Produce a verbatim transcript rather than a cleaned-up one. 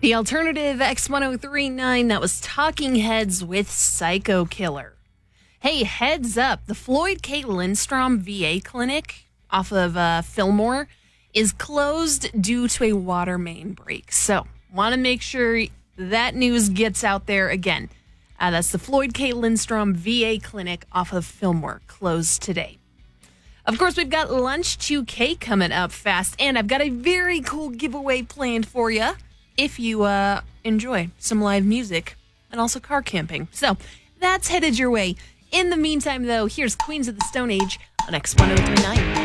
The alternative X ten thirty-nine, that was Talking Heads with Psycho Killer. Hey, heads up, the Floyd K. Lindstrom V A clinic off of uh, Fillmore is closed due to a water main break. So, want to make sure that news gets out there again. Uh, that's the Floyd K. Lindstrom V A clinic off of Fillmore, closed today. Of course, we've got Lunch two K coming up fast, and I've got a very cool giveaway planned for you if you uh, enjoy some live music and also car camping. So that's headed your way. In the meantime, though, here's Queens of the Stone Age on X ten thirty-nine.